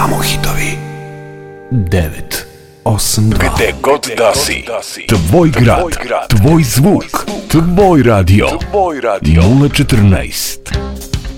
Samo hitovi. 982. Gde god da si. Tvoj grad, tvoj zvuk, tvoj radio. 014.